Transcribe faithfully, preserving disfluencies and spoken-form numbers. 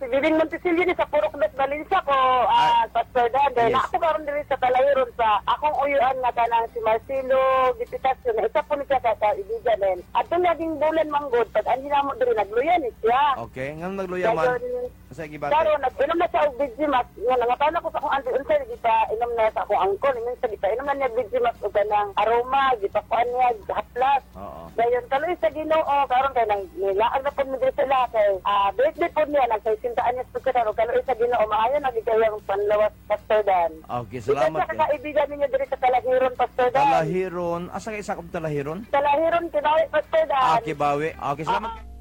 si Bibing Montesilio ni sa Purok Dos Valencia ko, ah, Pastor Dan. Dahil yes. ako karon diri sa Talahiron sa akong uyuan nga kanang si Marcelo Gipitasyon na isa po ni siya ka kaibigan din. At yung naging bulan manggod, pag anhin mo diri nagluya ni siya. Okay, nga nagluya man. Dayon, Sa gibate. Karon nag-inom na siya og Vigimax. Nga nangatana ko sa akong auntie unsay kita inom na sa akong angkol. Inom sa kita inom na niya Vigimax og kanang aroma, gipakuan niya, haplas. Oo. Dayon kaloy sa Ginoo karon kay nang nilaag na pud mi diri sila kay ah birthday pud niya nagsintaan niya pud karon kaloy sa Ginoo maayo na gikayang panlawas Pastor Dan. Okay, salamat. Ikaw sa kaibigan ninyo diri sa Talahiron Pastor Dan. Talahiron. Asa kay sakop Talahiron? Talahiron kinawi Pastor Dan. Ah, Kibawi. Okay, salamat. Ah,